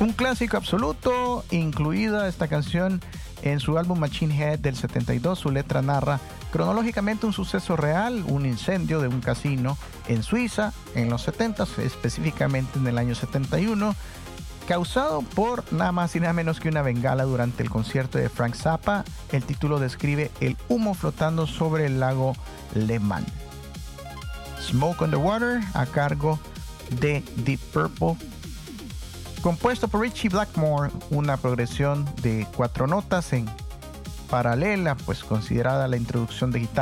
Un clásico absoluto, incluida esta canción en su álbum Machine Head del 72. Su letra narra cronológicamente un suceso real, un incendio de un casino en Suiza en los 70, específicamente en el año 71, causado por nada más y nada menos que una bengala durante el concierto de Frank Zappa. El título describe el humo flotando sobre el lago Le Mans. Smoke on the Water, a cargo de Deep Purple, compuesto por Ritchie Blackmore, una progresión de 4 notas en paralela, pues considerada la introducción de guitarra